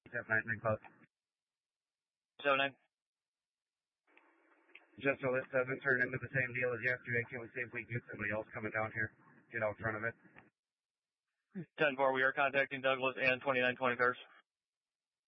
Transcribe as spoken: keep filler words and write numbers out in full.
seven nine nine Cloud. seven nine. Just so this doesn't turn into the same deal as yesterday, can we see if we can get somebody else coming down here? Get out in front of it. ten four, we are contacting Douglas and twenty-nine twenty cars.